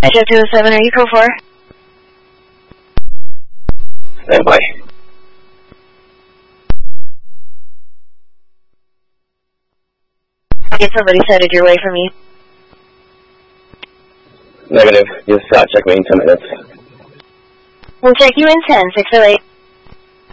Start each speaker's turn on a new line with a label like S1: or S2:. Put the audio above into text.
S1: Jeff 207, are you code 4?
S2: Stand by.
S1: Get somebody sighted your way from you.
S2: Negative. Just check me in 10 minutes.
S1: We'll check you in 10, 608.